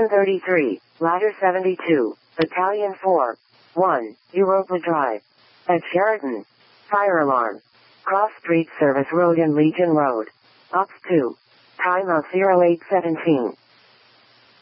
733, Ladder 72, Battalion 4, 1, Europa Drive. At Sheraton. Fire alarm. Cross Street Service Road and Legion Road. Ops 2. Time of 0817.